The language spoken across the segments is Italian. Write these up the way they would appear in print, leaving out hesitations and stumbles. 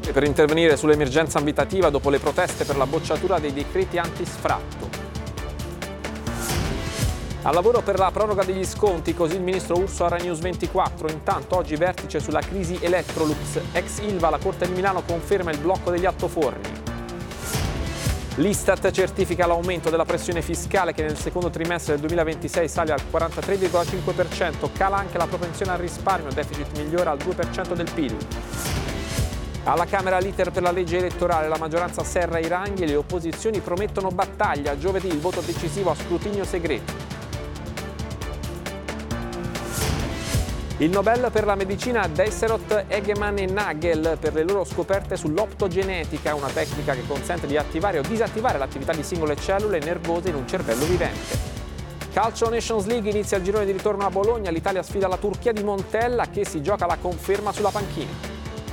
E per intervenire sull'emergenza abitativa dopo le proteste per la bocciatura dei decreti antisfratto. Al lavoro per la proroga degli sconti, così il ministro Urso a Rai News 24. Intanto oggi vertice sulla crisi Electrolux. Ex Ilva, la Corte di Milano conferma il blocco degli altoforni. L'Istat certifica l'aumento della pressione fiscale che nel secondo trimestre del 2026 sale al 43,5%. Cala anche la propensione al risparmio, il deficit migliora al 2% del PIL. Alla Camera l'iter per la legge elettorale, la maggioranza serra i ranghi e le opposizioni promettono battaglia. Giovedì il voto decisivo a scrutinio segreto. Il Nobel per la medicina a Deisserot, Egeman e Nagel per le loro scoperte sull'optogenetica, una tecnica che consente di attivare o disattivare l'attività di singole cellule nervose in un cervello vivente. Calcio Nations League, inizia il girone di ritorno a Bologna, l'Italia sfida la Turchia di Montella che si gioca la conferma sulla panchina.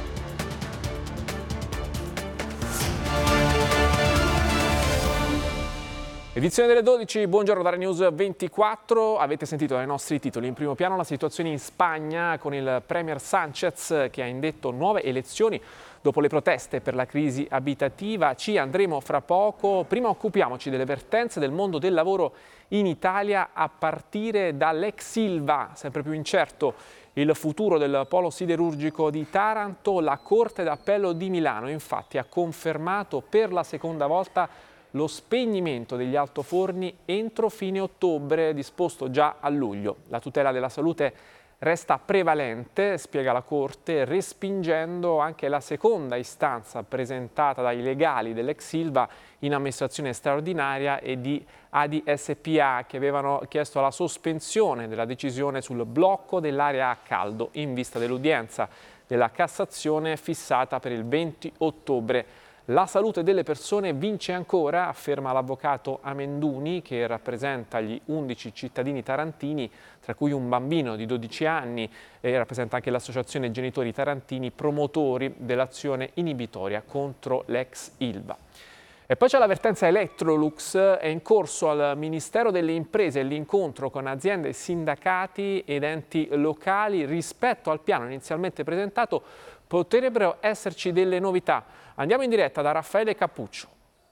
Edizione delle 12, buongiorno da Rai News 24, avete sentito dai nostri titoli. In primo piano la situazione in Spagna con il premier Sánchez che ha indetto nuove elezioni dopo le proteste per la crisi abitativa. Ci andremo fra poco, prima occupiamoci delle vertenze del mondo del lavoro in Italia a partire dall'ex Ilva, sempre più incerto il futuro del polo siderurgico di Taranto. La Corte d'Appello di Milano infatti ha confermato per la seconda volta lo spegnimento degli altoforni entro fine ottobre, disposto già a luglio. La tutela della salute resta prevalente, spiega la Corte, respingendo anche la seconda istanza presentata dai legali dell'ex Ilva in amministrazione straordinaria e di ADI SPA, che avevano chiesto la sospensione della decisione sul blocco dell'area a caldo in vista dell'udienza della Cassazione fissata per il 20 ottobre. La salute delle persone vince ancora, afferma l'avvocato Amenduni, che rappresenta gli 11 cittadini tarantini, tra cui un bambino di 12 anni, e rappresenta anche l'associazione Genitori Tarantini, promotori dell'azione inibitoria contro l'ex Ilva. E poi c'è l'avvertenza Electrolux, è in corso al Ministero delle Imprese l'incontro con aziende, sindacati ed enti locali. Rispetto al piano inizialmente presentato potrebbero esserci delle novità. Andiamo in diretta da Raffaele Cappuccio.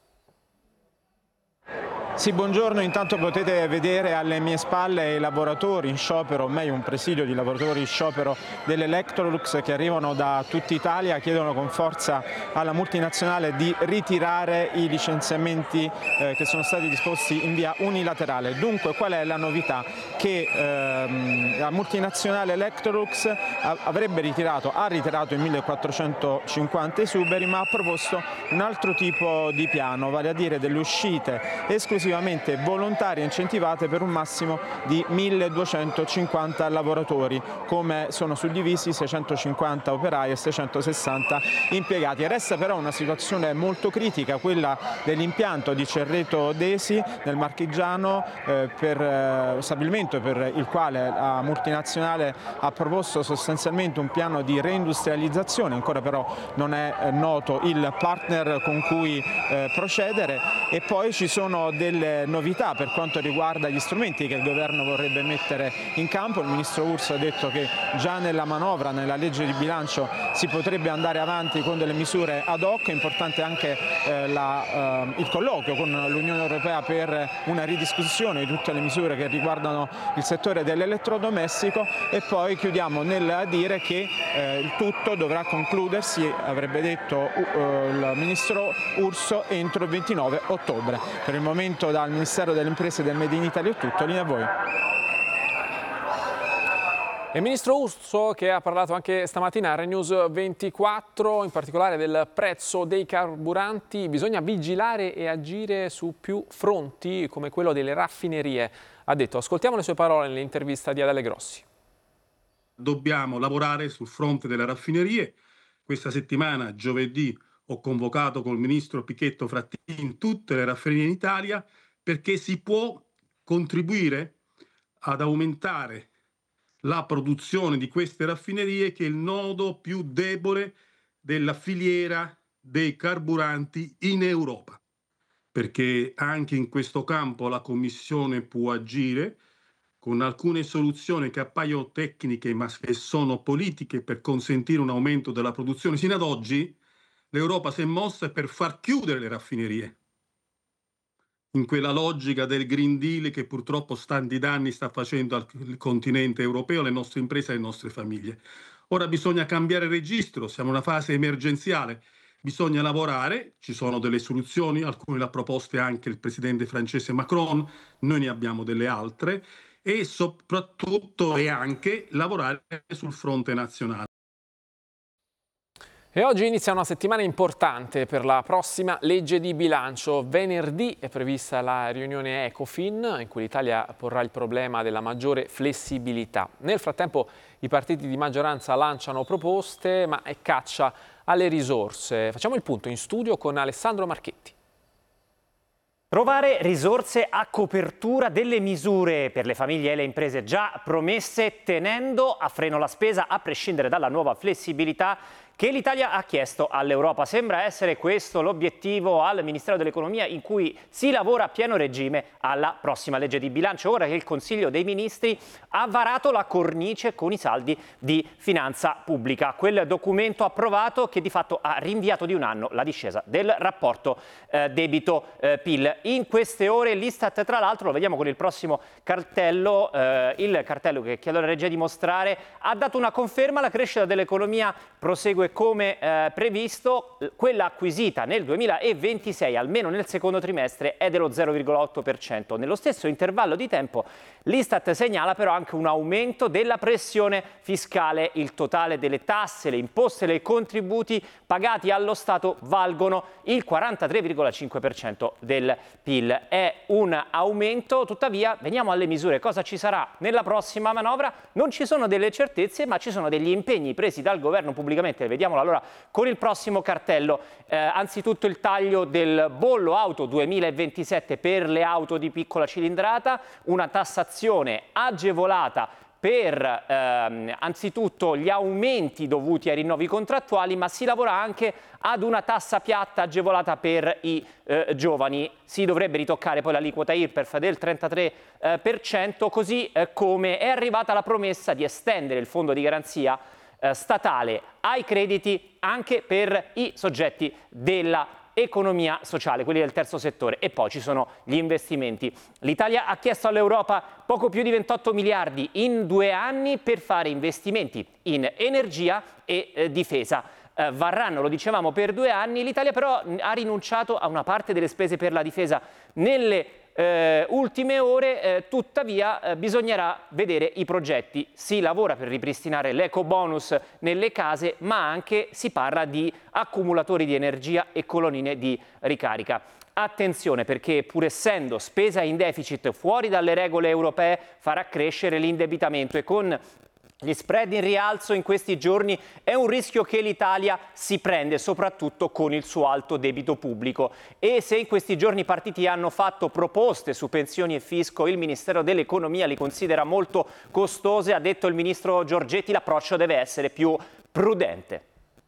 Sì, buongiorno. Intanto potete vedere alle mie spalle i lavoratori in sciopero, o meglio un presidio di lavoratori in sciopero dell'Electrolux che arrivano da tutta Italia, chiedono con forza alla multinazionale di ritirare i licenziamenti che sono stati disposti in via unilaterale. Dunque, qual è la novità? Che la multinazionale Electrolux ha ritirato i 1450 esuberi, ma ha proposto un altro tipo di piano, vale a dire delle uscite esclusivamente volontarie e incentivate per un massimo di 1250 lavoratori, come sono suddivisi 650 operai e 660 impiegati. Resta però una situazione molto critica, quella dell'impianto di Cerreto Desi nel Marchigiano, per stabilimento per il quale la multinazionale ha proposto sostanzialmente un piano di reindustrializzazione. Ancora però non è noto il partner con cui procedere. E poi ci sono delle novità per quanto riguarda gli strumenti che il governo vorrebbe mettere in campo. Il ministro Urso ha detto che già nella manovra, nella legge di bilancio, si potrebbe andare avanti con delle misure ad hoc. È importante anche il colloquio con l'Unione Europea per una ridiscussione di tutte le misure che riguardano il settore dell'elettrodomestico. E poi chiudiamo nel dire che il tutto dovrà concludersi, avrebbe detto il ministro Urso, entro il 29 ottobre. Per il momento dal Ministero delle Imprese e del Made in Italy è tutto, linea a voi. Il ministro Urso che ha parlato anche stamattina a Rai News 24, in particolare del prezzo dei carburanti. Bisogna vigilare e agire su più fronti come quello delle raffinerie, ha detto. Ascoltiamo le sue parole nell'intervista di Adele Grossi. Dobbiamo lavorare sul fronte delle raffinerie. Questa settimana, giovedì, ho convocato col ministro Pichetto Frattini in tutte le raffinerie in Italia, perché si può contribuire ad aumentare la produzione di queste raffinerie, che è il nodo più debole della filiera dei carburanti in Europa. Perché anche in questo campo la Commissione può agire con alcune soluzioni che appaiono tecniche ma che sono politiche per consentire un aumento della produzione. Sino ad oggi l'Europa si è mossa per far chiudere le raffinerie, in quella logica del Green Deal che purtroppo tanti danni sta facendo al continente europeo, alle nostre imprese e alle nostre famiglie. Ora bisogna cambiare registro, siamo in una fase emergenziale, bisogna lavorare, ci sono delle soluzioni, alcune le ha proposte anche il presidente francese Macron, noi ne abbiamo delle altre, e soprattutto e anche lavorare sul fronte nazionale. E oggi inizia una settimana importante per la prossima legge di bilancio. Venerdì è prevista la riunione Ecofin, in cui l'Italia porrà il problema della maggiore flessibilità. Nel frattempo i partiti di maggioranza lanciano proposte, ma è caccia alle risorse. Facciamo il punto in studio con Alessandro Marchetti. Trovare risorse a copertura delle misure per le famiglie e le imprese già promesse, tenendo a freno la spesa a prescindere dalla nuova flessibilità che l'Italia ha chiesto all'Europa. Sembra essere questo l'obiettivo al Ministero dell'Economia, in cui si lavora a pieno regime alla prossima legge di bilancio, ora che il Consiglio dei Ministri ha varato la cornice con i saldi di finanza pubblica, quel documento approvato che di fatto ha rinviato di un anno la discesa del rapporto debito-PIL. In queste ore l'Istat, tra l'altro, lo vediamo con il prossimo cartello, il cartello che chiedo alla regia di mostrare, ha dato una conferma: la crescita dell'economia prosegue come previsto, quella acquisita nel 2026, almeno nel secondo trimestre, è dello 0,8%. Nello stesso intervallo di tempo l'Istat segnala però anche un aumento della pressione fiscale. Il totale delle tasse, le imposte e i contributi pagati allo Stato valgono il 43,5% del PIL. È un aumento, tuttavia veniamo alle misure. Cosa ci sarà nella prossima manovra? Non ci sono delle certezze, ma ci sono degli impegni presi dal governo pubblicamente. Vediamolo allora con il prossimo cartello. Anzitutto il taglio del bollo auto 2027 per le auto di piccola cilindrata, una tassazione agevolata per anzitutto gli aumenti dovuti ai rinnovi contrattuali, ma si lavora anche ad una tassa piatta agevolata per i giovani. Si dovrebbe ritoccare poi l'aliquota IRPEF del 33%, così come è arrivata la promessa di estendere il fondo di garanzia statale ai crediti anche per i soggetti della economia sociale, quelli del terzo settore. E poi ci sono gli investimenti. L'Italia ha chiesto all'Europa poco più di 28 miliardi in 2 anni per fare investimenti in energia e difesa. Varranno, lo dicevamo, per 2 anni. L'Italia però ha rinunciato a una parte delle spese per la difesa nelle ultime ore, tuttavia bisognerà vedere i progetti. Si lavora per ripristinare l'ecobonus nelle case, ma anche si parla di accumulatori di energia e colonnine di ricarica. Attenzione, perché pur essendo spesa in deficit fuori dalle regole europee farà crescere l'indebitamento, e con gli spread in rialzo in questi giorni è un rischio che l'Italia si prende, soprattutto con il suo alto debito pubblico. E se in questi giorni i partiti hanno fatto proposte su pensioni e fisco, il Ministero dell'Economia li considera molto costose. Ha detto il ministro Giorgetti: l'approccio deve essere più prudente.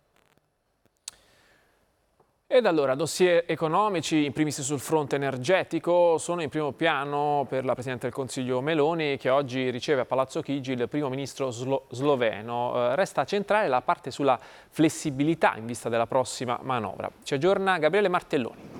Ed allora, dossier economici, in primis sul fronte energetico, sono in primo piano per la Presidente del Consiglio Meloni, che oggi riceve a Palazzo Chigi il primo ministro sloveno. Resta centrale la parte sulla flessibilità in vista della prossima manovra. Ci aggiorna Gabriele Martelloni.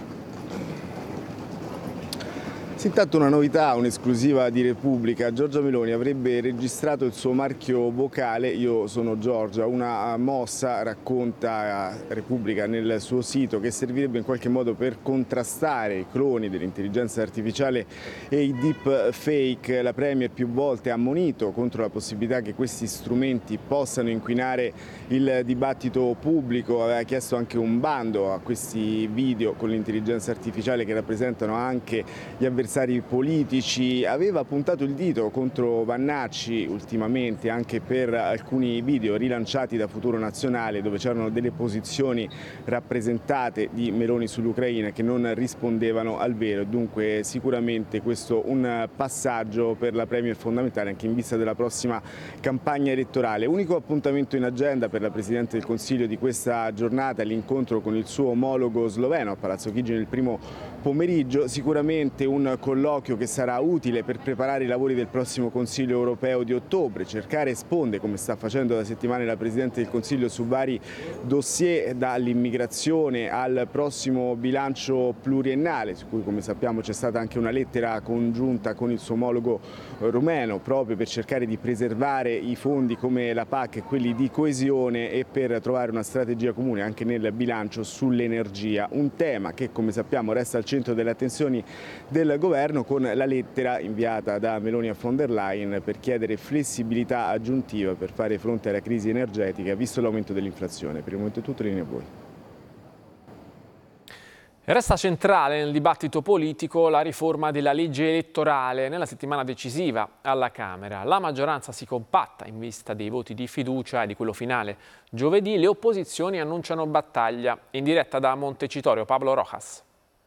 Sì, intanto una novità, un'esclusiva di Repubblica. Giorgia Meloni avrebbe registrato il suo marchio vocale "Io sono Giorgia", una mossa, racconta Repubblica nel suo sito, che servirebbe in qualche modo per contrastare i cloni dell'intelligenza artificiale e i deep fake. La Premier più volte ha ammonito contro la possibilità che questi strumenti possano inquinare il dibattito pubblico. Aveva chiesto anche un bando a questi video con l'intelligenza artificiale che rappresentano anche gli avversari politici. Aveva puntato il dito contro Vannacci ultimamente anche per alcuni video rilanciati da Futuro Nazionale, dove c'erano delle posizioni rappresentate di Meloni sull'Ucraina che non rispondevano al vero. Dunque sicuramente questo un passaggio per la Premier fondamentale anche in vista della prossima campagna elettorale. Unico appuntamento in agenda per la Presidente del Consiglio di questa giornata, l'incontro con il suo omologo sloveno a Palazzo Chigi nel primo pomeriggio. Sicuramente un colloquio che sarà utile per preparare i lavori del prossimo Consiglio europeo di ottobre, cercare sponde, come sta facendo da settimane la Presidente del Consiglio, su vari dossier, dall'immigrazione al prossimo bilancio pluriennale, su cui come sappiamo c'è stata anche una lettera congiunta con il suo omologo rumeno, proprio per cercare di preservare i fondi come la PAC e quelli di coesione e per trovare una strategia comune anche nel bilancio sull'energia, un tema che come sappiamo resta al centro delle attenzioni del governo, con la lettera inviata da Meloni a von der Leyen per chiedere flessibilità aggiuntiva per fare fronte alla crisi energetica visto l'aumento dell'inflazione. Per il momento è tutto, linea a voi. Resta centrale nel dibattito politico la riforma della legge elettorale nella settimana decisiva alla Camera. La maggioranza si compatta in vista dei voti di fiducia e di quello finale giovedì. Le opposizioni annunciano battaglia. In diretta da Montecitorio, Pablo Rojas.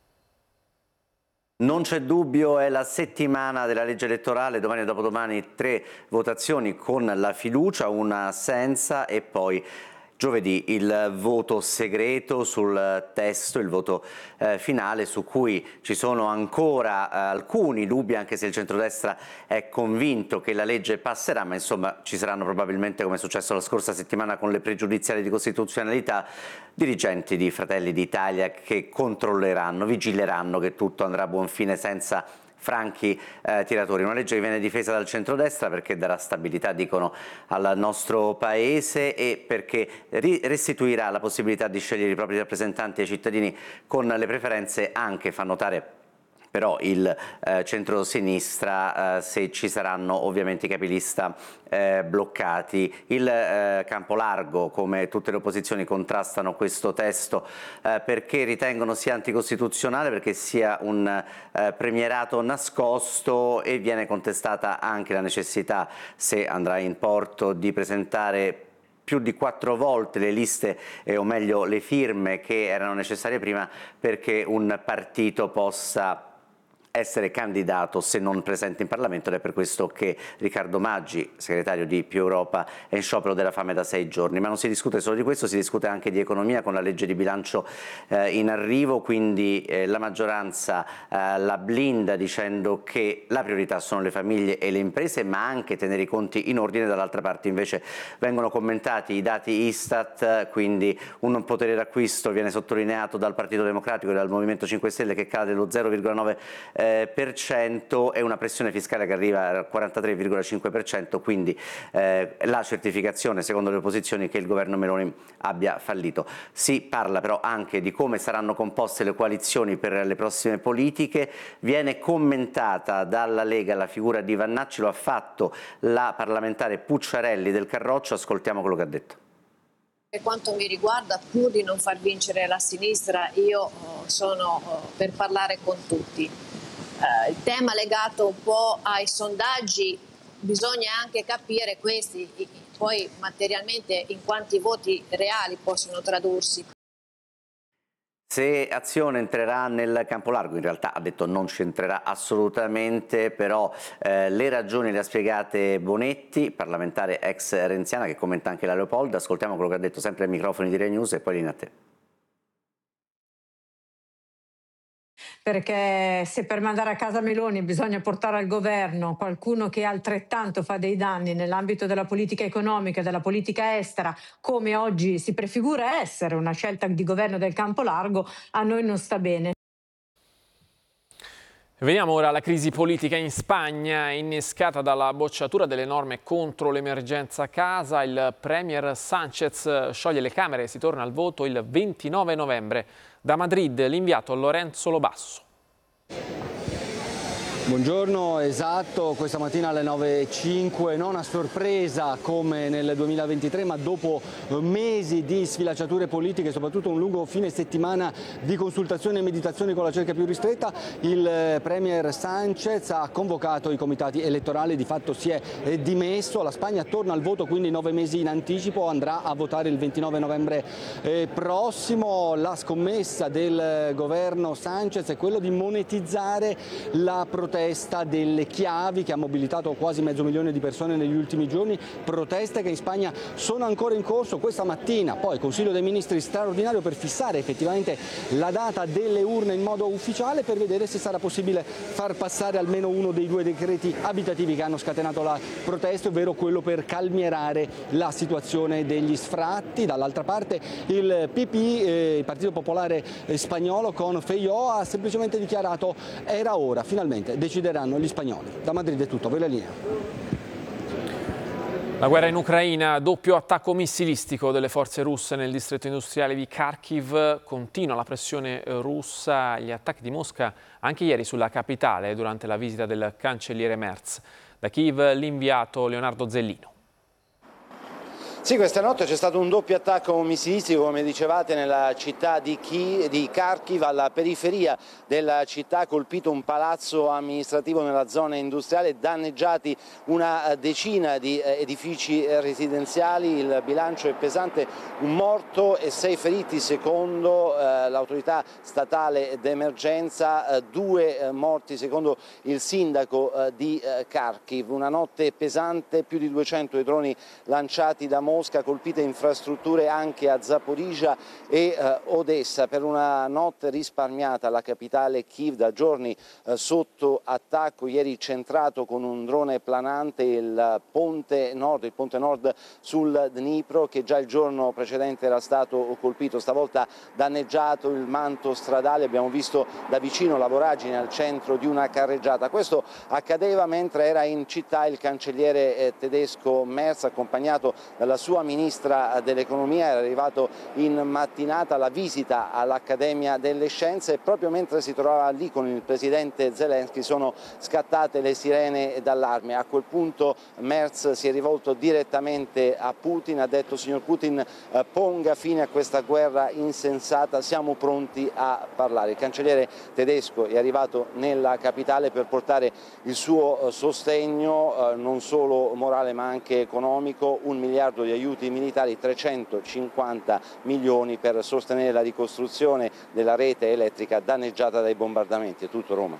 Non c'è dubbio, è la settimana della legge elettorale, domani e dopodomani 3 votazioni con la fiducia, una senza e poi giovedì il voto segreto sul testo, il voto finale su cui ci sono ancora alcuni dubbi, anche se il centrodestra è convinto che la legge passerà, ma insomma ci saranno probabilmente, come è successo la scorsa settimana con le pregiudiziali di costituzionalità, dirigenti di Fratelli d'Italia che controlleranno, vigileranno che tutto andrà a buon fine senza franchi tiratori. Una legge che viene difesa dal centrodestra perché darà stabilità, dicono, al nostro Paese e perché restituirà la possibilità di scegliere i propri rappresentanti ai cittadini con le preferenze, anche, fa notare però il centro-sinistra, se ci saranno ovviamente i capilista bloccati. Il campo largo, come tutte le opposizioni, contrastano questo testo perché ritengono sia anticostituzionale, perché sia un premierato nascosto, e viene contestata anche la necessità, se andrà in porto, di presentare più di 4 volte le liste, o meglio le firme che erano necessarie prima perché un partito possa essere candidato se non presente in Parlamento, ed è per questo che Riccardo Maggi, segretario di Più Europa, è in sciopero della fame da 6 giorni. Ma non si discute solo di questo, si discute anche di economia con la legge di bilancio in arrivo, quindi la maggioranza la blinda dicendo che la priorità sono le famiglie e le imprese, ma anche tenere i conti in ordine. Dall'altra parte invece vengono commentati i dati Istat, quindi un potere d'acquisto viene sottolineato dal Partito Democratico e dal Movimento 5 Stelle che cade dello 0,9% e una pressione fiscale che arriva al 43,5%, quindi la certificazione, secondo le opposizioni, che il governo Meloni abbia fallito. Si parla però anche di come saranno composte le coalizioni per le prossime politiche. Viene commentata dalla Lega la figura di Vannacci, lo ha fatto la parlamentare Pucciarelli del Carroccio, ascoltiamo quello che ha detto. Per quanto mi riguarda, pur di non far vincere la sinistra, io sono per parlare con tutti. Il tema legato un po' ai sondaggi, bisogna anche capire questi, poi materialmente in quanti voti reali possono tradursi. Se Azione entrerà nel campo largo, in realtà ha detto non ci entrerà assolutamente, però le ragioni le ha spiegate Bonetti, parlamentare ex renziana, che commenta anche la Leopolda. Ascoltiamo quello che ha detto sempre ai microfoni di Rai News e poi linea a te. Perché se per mandare a casa Meloni bisogna portare al governo qualcuno che altrettanto fa dei danni nell'ambito della politica economica e della politica estera, come oggi si prefigura essere una scelta di governo del campo largo, a noi non sta bene. Veniamo ora alla crisi politica in Spagna, innescata dalla bocciatura delle norme contro l'emergenza casa. Il premier Sánchez scioglie le Camere e si torna al voto il 29 novembre. Da Madrid l'inviato Lorenzo Lobasso. Buongiorno, esatto, questa mattina alle 9.05, non a sorpresa come nel 2023, ma dopo mesi di sfilacciature politiche, soprattutto un lungo fine settimana di consultazioni e meditazioni con la cerchia più ristretta, il premier Sánchez ha convocato i comitati elettorali, di fatto si è dimesso. La Spagna torna al voto quindi 9 mesi in anticipo, andrà a votare il 29 novembre prossimo. La scommessa del governo Sánchez è quello di monetizzare la protezione protesta delle chiavi che ha mobilitato quasi 500.000 di persone negli ultimi giorni, proteste che in Spagna sono ancora in corso. Questa mattina poi Consiglio dei Ministri straordinario per fissare effettivamente la data delle urne in modo ufficiale, per vedere se sarà possibile far passare almeno uno dei 2 decreti abitativi che hanno scatenato la protesta, ovvero quello per calmierare la situazione degli sfratti. Dall'altra parte il PP, il Partito Popolare Spagnolo, con Feijóo ha semplicemente dichiarato: era ora, finalmente decideranno gli spagnoli. Da Madrid è tutto, voi la linea. La guerra in Ucraina, doppio attacco missilistico delle forze russe nel distretto industriale di Kharkiv, continua la pressione russa, gli attacchi di Mosca anche ieri sulla capitale durante la visita del cancelliere Merz. Da Kiev l'inviato Leonardo Zellino. Sì, questa notte c'è stato un doppio attacco missilistico, come dicevate, nella città di Kharkiv, alla periferia della città, ha colpito un palazzo amministrativo nella zona industriale, danneggiati una decina di edifici residenziali, il bilancio è pesante, un morto e 6 feriti secondo l'autorità statale d'emergenza, 2 morti secondo il sindaco di Kharkiv. Una notte pesante, più di 200 i droni lanciati da Mosca, colpite infrastrutture anche a Zaporizhzhia e Odessa. Per una notte risparmiata la capitale Kiev, da giorni sotto attacco, ieri centrato con un drone planante il ponte nord sul Dnipro, che già il giorno precedente era stato colpito, stavolta danneggiato il manto stradale. Abbiamo visto da vicino la voragine al centro di una carreggiata. Questo accadeva mentre era in città il cancelliere tedesco Merz, accompagnato dalla sua ministra dell'economia. Era arrivato in mattinata alla visita all'Accademia delle Scienze e proprio mentre si trovava lì con il presidente Zelensky sono scattate le sirene d'allarme. A quel punto Merz si è rivolto direttamente a Putin, ha detto: signor Putin, ponga fine a questa guerra insensata, siamo pronti a parlare. Il cancelliere tedesco è arrivato nella capitale per portare il suo sostegno non solo morale ma anche economico, 1 miliardo di aiuti militari, 350 milioni per sostenere la ricostruzione della rete elettrica danneggiata dai bombardamenti. È tutto, Roma.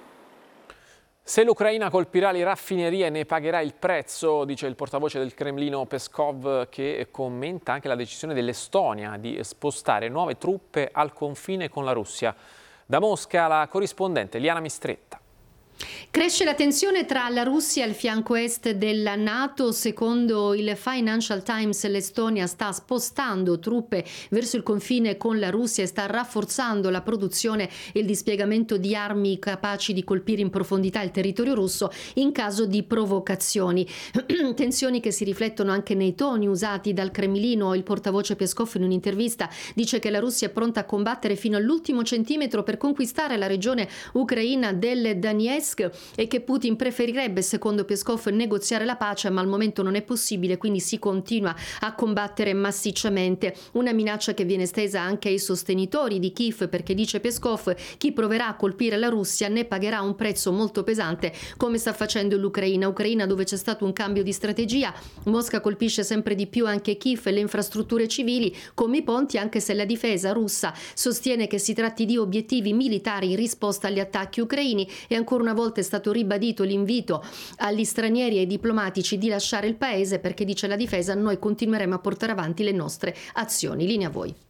Se l'Ucraina colpirà le raffinerie ne pagherà il prezzo, dice il portavoce del Cremlino Peskov, che commenta anche la decisione dell'Estonia di spostare nuove truppe al confine con la Russia. Da Mosca la corrispondente Liana Mistretta. Cresce la tensione tra la Russia e il fianco est della NATO. Secondo il Financial Times, l'Estonia sta spostando truppe verso il confine con la Russia e sta rafforzando la produzione e il dispiegamento di armi capaci di colpire in profondità il territorio russo in caso di provocazioni. Tensioni che si riflettono anche nei toni usati dal Cremlino. Il portavoce Peskov in un'intervista dice che la Russia è pronta a combattere fino all'ultimo centimetro per conquistare la regione ucraina del Donetsk e che Putin preferirebbe, secondo Peskov, negoziare la pace, ma al momento non è possibile, quindi si continua a combattere massicciamente. Una minaccia che viene estesa anche ai sostenitori di Kiev, perché, dice Peskov, chi proverà a colpire la Russia ne pagherà un prezzo molto pesante, come sta facendo l'Ucraina, dove c'è stato un cambio di strategia. Mosca colpisce sempre di più anche Kiev e le infrastrutture civili come i ponti, anche se la difesa russa sostiene che si tratti di obiettivi militari in risposta agli attacchi ucraini. E ancora una volta è stato ribadito l'invito agli stranieri e ai diplomatici di lasciare il paese, perché, dice la difesa, noi continueremo a portare avanti le nostre azioni. Linea a voi.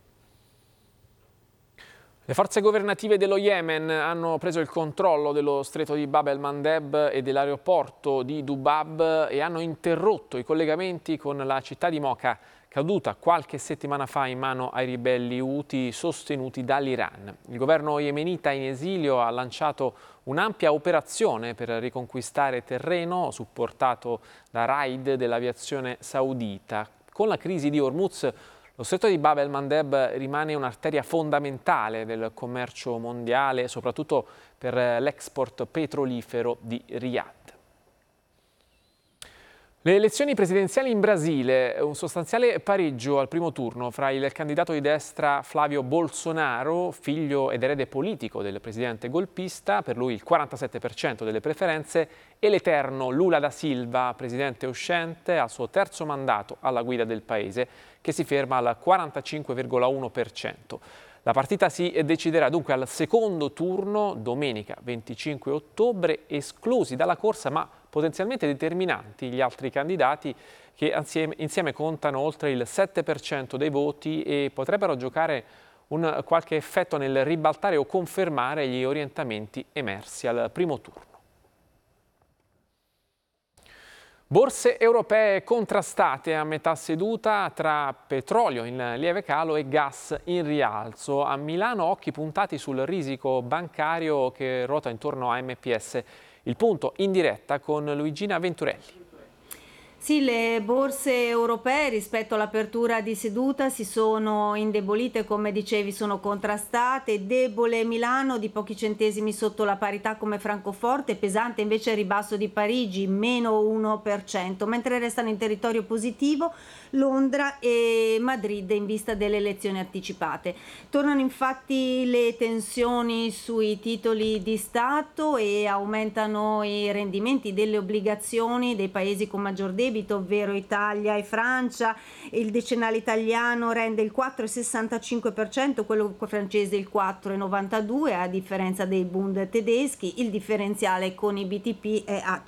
Le forze governative dello Yemen hanno preso il controllo dello stretto di Bab el-Mandeb e dell'aeroporto di Dubab e hanno interrotto i collegamenti con la città di Mocha, caduta qualche settimana fa in mano ai ribelli Houthi sostenuti dall'Iran. Il governo yemenita in esilio ha lanciato un'ampia operazione per riconquistare terreno, supportato da raid dell'aviazione saudita. Con la crisi di Hormuz, lo stretto di Bab el-Mandeb rimane un'arteria fondamentale del commercio mondiale, soprattutto per l'export petrolifero di Riyadh. Le elezioni presidenziali in Brasile, un sostanziale pareggio al primo turno fra il candidato di destra Flavio Bolsonaro, figlio ed erede politico del presidente golpista, per lui il 47% delle preferenze, e l'eterno Lula da Silva, presidente uscente, al suo terzo mandato alla guida del paese, che si ferma al 45,1%. La partita si deciderà dunque al secondo turno, domenica 25 ottobre, esclusi dalla corsa ma potenzialmente determinanti gli altri candidati che insieme contano oltre il 7% dei voti e potrebbero giocare un qualche effetto nel ribaltare o confermare gli orientamenti emersi al primo turno. Borse europee contrastate a metà seduta tra petrolio in lieve calo e gas in rialzo. A Milano occhi puntati sul risico bancario che ruota intorno a MPS. Il punto in diretta con Luigina Venturelli. Sì, le borse europee rispetto all'apertura di seduta si sono indebolite, come dicevi, sono contrastate. Debole Milano di pochi centesimi sotto la parità come Francoforte, pesante invece il ribasso di Parigi, meno 1%, mentre restano in territorio positivo Londra e Madrid in vista delle elezioni anticipate. Tornano infatti le tensioni sui titoli di Stato e aumentano i rendimenti delle obbligazioni dei paesi con maggior debito, ovvero Italia e Francia. Il decennale italiano rende il 4,65%, quello francese il 4,92%, a differenza dei Bund tedeschi. Il differenziale con i BTP è a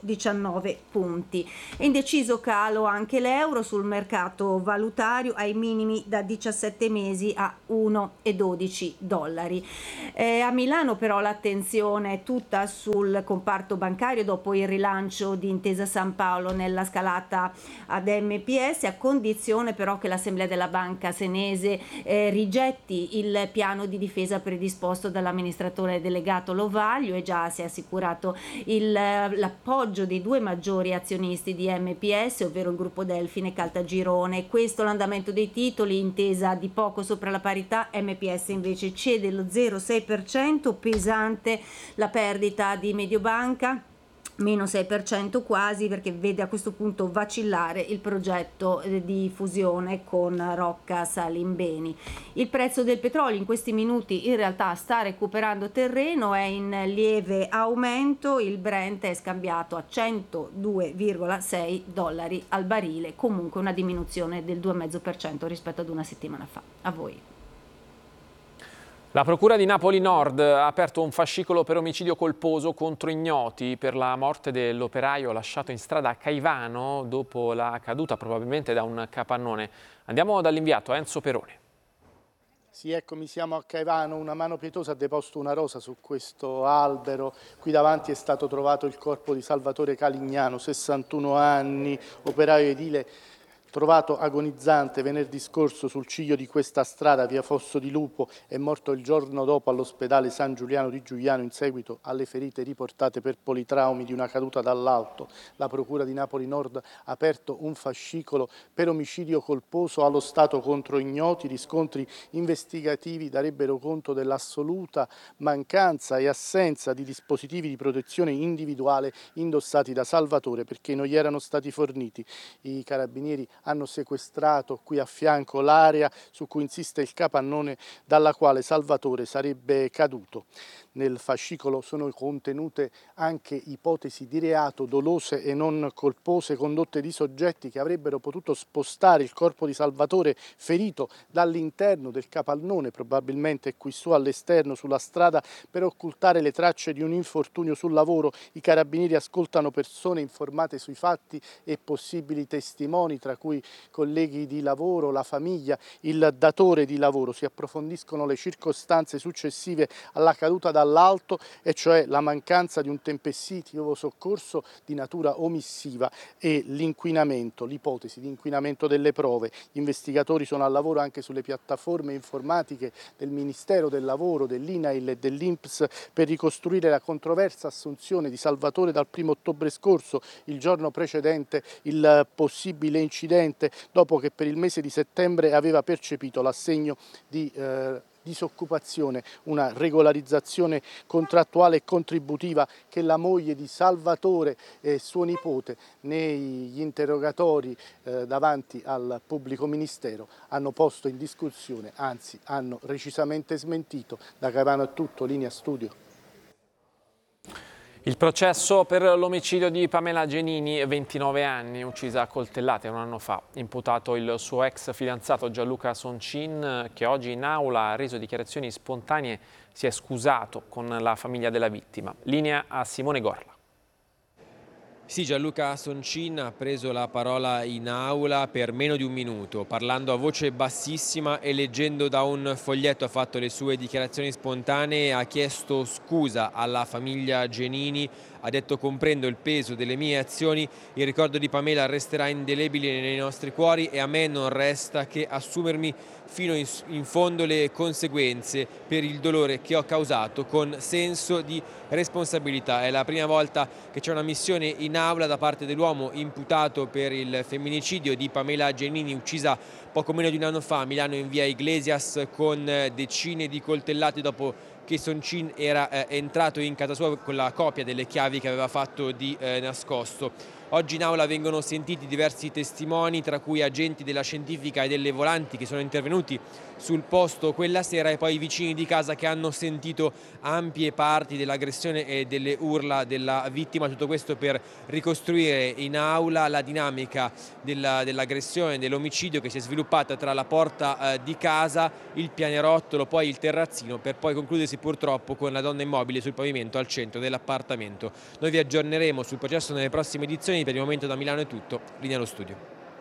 119 punti. Indeciso calo anche l'euro sul mercato valutario ai minimi da 17 mesi a 1,12 dollari. A Milano però l'attenzione è tutta sul comparto bancario dopo il rilancio di Intesa San Paolo nella scalata ad MPS, a condizione però che l'Assemblea della Banca senese rigetti il piano di difesa predisposto dall'amministratore delegato Lovaglio, e già si è assicurato l'appoggio dei due maggiori azionisti di MPS, ovvero il gruppo Delfin e Caltagirone. Questo l'andamento dei titoli, Intesa di poco sopra la parità, MPS invece cede lo 0,6%, pesante la perdita di Mediobanca, meno 6% quasi, perché vede a questo punto vacillare il progetto di fusione con Rocca Salimbeni. Il prezzo del petrolio in questi minuti in realtà sta recuperando terreno, è in lieve aumento, il Brent è scambiato a 102,6 dollari al barile, comunque una diminuzione del 2,5% rispetto ad una settimana fa. A voi. La Procura di Napoli Nord ha aperto un fascicolo per omicidio colposo contro ignoti per la morte dell'operaio lasciato in strada a Caivano dopo la caduta probabilmente da un capannone. Andiamo dall'inviato Enzo Perone. Sì, eccomi, siamo a Caivano, una mano pietosa ha deposto una rosa su questo albero. Qui davanti è stato trovato il corpo di Salvatore Calignano, 61 anni, operaio edile, trovato agonizzante venerdì scorso sul ciglio di questa strada, via Fosso di Lupo. È morto il giorno dopo all'ospedale San Giuliano di Giuliano in seguito alle ferite riportate per politraumi di una caduta dall'alto. La Procura di Napoli Nord ha aperto un fascicolo per omicidio colposo allo stato contro ignoti. Riscontri investigativi darebbero conto dell'assoluta mancanza e assenza di dispositivi di protezione individuale indossati da Salvatore, perché non gli erano stati forniti. I carabinieri hanno sequestrato qui a fianco l'area su cui insiste il capannone dalla quale Salvatore sarebbe caduto. Nel fascicolo sono contenute anche ipotesi di reato dolose e non colpose condotte di soggetti che avrebbero potuto spostare il corpo di Salvatore ferito dall'interno del capannone, probabilmente qui su all'esterno sulla strada, per occultare le tracce di un infortunio sul lavoro. I carabinieri ascoltano persone informate sui fatti e possibili testimoni, tra cui colleghi di lavoro, la famiglia, il datore di lavoro. Si approfondiscono le circostanze successive alla caduta dall'alto, e cioè la mancanza di un tempestivo soccorso di natura omissiva e l'inquinamento, l'ipotesi di inquinamento delle prove. Gli investigatori sono al lavoro anche sulle piattaforme informatiche del Ministero del Lavoro, dell'INAIL e dell'INPS per ricostruire la controversa assunzione di Salvatore dal 1° ottobre scorso, il giorno precedente il possibile incidente, dopo che per il mese di settembre aveva percepito l'assegno di disoccupazione, una regolarizzazione contrattuale e contributiva che la moglie di Salvatore e suo nipote negli interrogatori davanti al pubblico ministero hanno posto in discussione, anzi hanno recisamente smentito. Da Caivano è tutto, linea studio. Il processo per l'omicidio di Pamela Genini, 29 anni, uccisa a coltellate un anno fa. Imputato il suo ex fidanzato Gianluca Soncin, che oggi in aula ha reso dichiarazioni spontanee, si è scusato con la famiglia della vittima. Linea a Simone Gorla. Sì, Gianluca Soncin ha preso la parola in aula per meno di un minuto, parlando a voce bassissima e leggendo da un foglietto. Ha fatto le sue dichiarazioni spontanee, ha chiesto scusa alla famiglia Genini, ha detto: comprendo il peso delle mie azioni, il ricordo di Pamela resterà indelebile nei nostri cuori e a me non resta che assumermi fino in fondo le conseguenze per il dolore che ho causato con senso di responsabilità. È la prima volta che c'è una missione in aula da parte dell'uomo imputato per il femminicidio di Pamela Genini, uccisa poco meno di un anno fa a Milano in via Iglesias con decine di coltellate dopo che Soncin era entrato in casa sua con la copia delle chiavi che aveva fatto di nascosto. Oggi in aula vengono sentiti diversi testimoni, tra cui agenti della scientifica e delle volanti che sono intervenuti sul posto quella sera, e poi i vicini di casa che hanno sentito ampie parti dell'aggressione e delle urla della vittima. Tutto questo per ricostruire in aula la dinamica dell'aggressione, dell'omicidio che si è sviluppata tra la porta di casa, il pianerottolo, poi il terrazzino, per poi concludersi purtroppo con la donna immobile sul pavimento al centro dell'appartamento. Noi vi aggiorneremo sul processo nelle prossime edizioni. Per il momento da Milano è tutto, linea allo studio.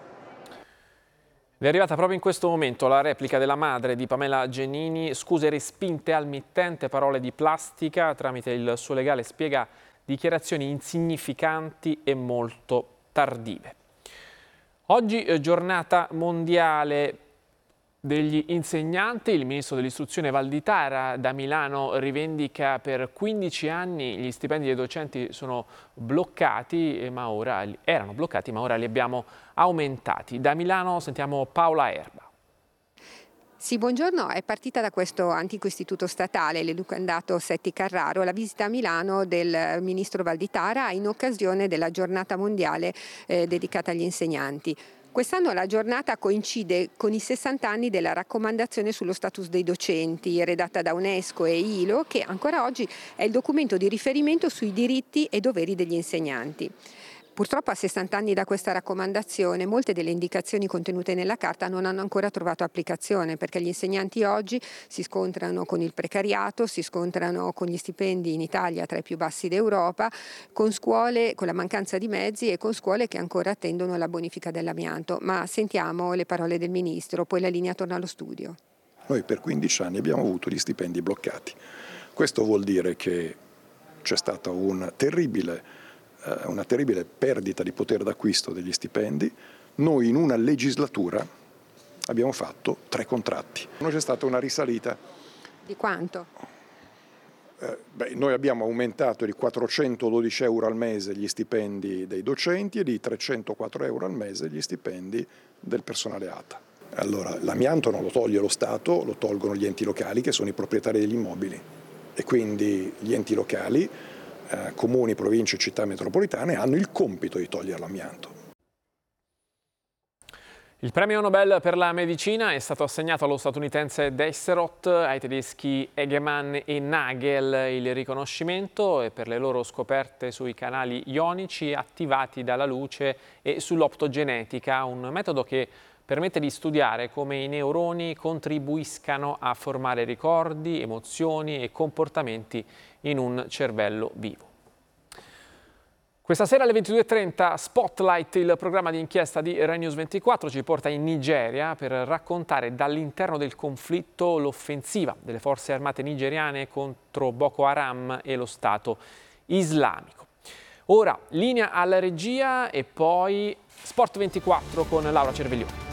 Vi è arrivata proprio in questo momento la replica della madre di Pamela Genini: scuse respinte al mittente, parole di plastica. Tramite il suo legale spiega dichiarazioni insignificanti e molto tardive. Oggi giornata mondiale degli insegnanti. Il ministro dell'istruzione Valditara da Milano rivendica: per 15 anni gli stipendi dei docenti sono bloccati, erano bloccati, ma ora li abbiamo aumentati. Da Milano sentiamo Paola Erba. Sì, buongiorno. È partita da questo antico istituto statale, l'Educandato Setti Carraro, la visita a Milano del ministro Valditara in occasione della giornata mondiale dedicata agli insegnanti. Quest'anno la giornata coincide con i 60 anni della raccomandazione sullo status dei docenti, redatta da UNESCO e ILO, che ancora oggi è il documento di riferimento sui diritti e doveri degli insegnanti. Purtroppo a 60 anni da questa raccomandazione molte delle indicazioni contenute nella carta non hanno ancora trovato applicazione, perché gli insegnanti oggi si scontrano con il precariato, si scontrano con gli stipendi in Italia tra i più bassi d'Europa, con scuole con la mancanza di mezzi e con scuole che ancora attendono la bonifica dell'amianto. Ma sentiamo le parole del Ministro, poi la linea torna allo studio. Noi per 15 anni abbiamo avuto gli stipendi bloccati. Questo vuol dire che c'è stata una terribile perdita di potere d'acquisto degli stipendi. Noi in una legislatura abbiamo fatto 3 contratti. Non c'è stata una risalita. Di quanto? Noi abbiamo aumentato di 412 euro al mese gli stipendi dei docenti e di 304 euro al mese gli stipendi del personale ATA. Allora, l'amianto non lo toglie lo Stato, lo tolgono gli enti locali che sono i proprietari degli immobili, e quindi gli enti locali, comuni, province e città metropolitane, hanno il compito di togliere l'amianto. Il premio Nobel per la medicina è stato assegnato allo statunitense Deisserot, ai tedeschi Egemann e Nagel. Il riconoscimento è per le loro scoperte sui canali ionici attivati dalla luce e sull'optogenetica, un metodo che permette di studiare come i neuroni contribuiscano a formare ricordi, emozioni e comportamenti in un cervello vivo. Questa sera alle 22:30 Spotlight, il programma di inchiesta di Rai News 24, ci porta in Nigeria per raccontare dall'interno del conflitto l'offensiva delle forze armate nigeriane contro Boko Haram e lo Stato islamico. Ora linea alla regia e poi Sport 24 con Laura Cerveglione.